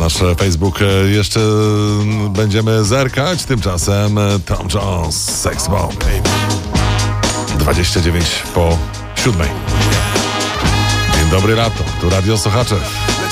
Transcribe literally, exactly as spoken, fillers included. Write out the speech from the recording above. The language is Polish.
nasz Facebook. Jeszcze będziemy zerkać. Tymczasem Tom Jones, Sex Bomb. dwadzieścia dziewięć po siódmej. Dzień dobry, lato. Tu Radio Sochaczew.